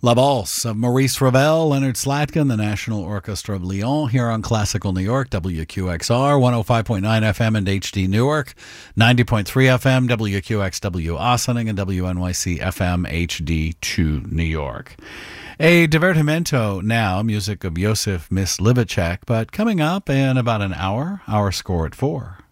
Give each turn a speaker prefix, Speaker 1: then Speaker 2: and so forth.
Speaker 1: La Valse of Maurice Ravel, Leonard Slatkin, the National Orchestra of Lyon, here on Classical New York, WQXR, 105.9 FM and HD Newark, 90.3 FM, WQXW Ossining, and WNYC FM HD2 New York. A divertimento now, music of Josef Myslivacek, but coming up in about an hour, our score at 4.